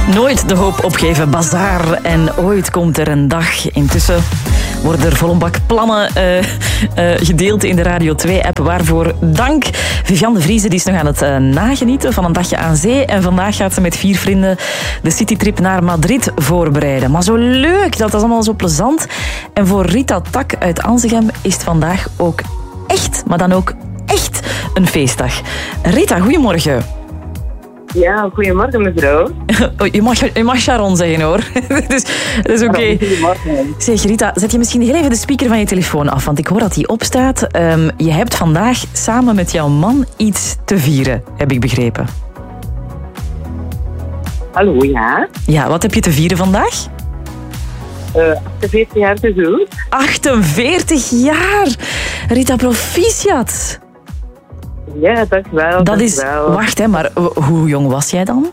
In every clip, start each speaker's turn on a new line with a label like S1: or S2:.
S1: Nooit de hoop opgeven, bazaar. En ooit komt er een dag. Intussen worden er vol een bak plannen gedeeld in de Radio 2-app. Waarvoor dank. Viviane de Vrieze die is nog aan het nagenieten van een dagje aan zee. En vandaag gaat ze met 4 vrienden de citytrip naar Madrid voorbereiden. Maar zo leuk, dat is allemaal zo plezant. En voor Rita Tak uit Anzegem is het vandaag ook echt, maar dan ook echt een feestdag. Rita, goedemorgen.
S2: Ja, goedemorgen mevrouw.
S1: Je mag Sharon zeggen hoor. Dus dat is oké. Zeg Rita, zet je misschien heel even de speaker van je telefoon af, want ik hoor dat die opstaat. Je hebt vandaag samen met jouw man iets te vieren, heb ik begrepen.
S2: Hallo, ja.
S1: Ja, wat heb je te vieren vandaag?
S2: 48 jaar te goed.
S1: 48 jaar! Rita, proficiat!
S2: Ja, dankjewel.
S1: Dat is... Wacht, hè, maar hoe jong was jij dan?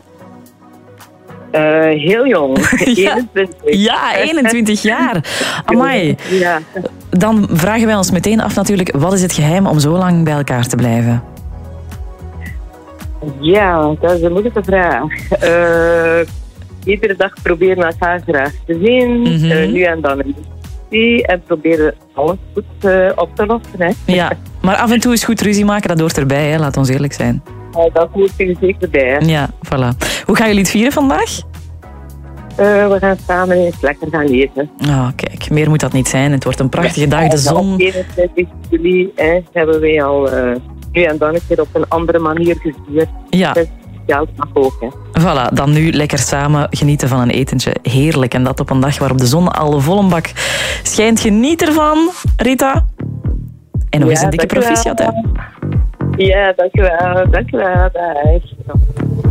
S2: Heel jong. 21.
S1: Ja, 21 jaar. Amai.
S2: Ja.
S1: Dan vragen wij ons meteen af natuurlijk, wat is het geheim om zo lang bij elkaar te blijven?
S2: Ja, dat is een moeilijke vraag. Iedere dag proberen elkaar graag te zien. Nu en dan een discussie. En proberen alles goed op te lossen. Hè.
S1: Ja, maar af en toe is goed ruzie maken, dat hoort erbij, hè? Laat ons eerlijk zijn.
S2: Dat hoort er zeker bij. Hè.
S1: Ja, voilà. Hoe gaan jullie het vieren vandaag?
S2: We gaan samen eens lekker gaan eten.
S1: Oh, kijk, meer moet dat niet zijn. Het wordt een prachtige dag, de zon.
S2: Op 21 juli hebben wij al nu en dan een keer op een andere manier gevierd.
S1: Ja.
S2: Dus ja, mag ook, hè.
S1: Voilà, dan nu lekker samen genieten van een etentje. Heerlijk. En dat op een dag waarop de zon al vol een bak schijnt. Geniet ervan, Rita. En nog eens een dikke proficiat, hè.
S2: Ja, dankjewel. Dankjewel. Dag.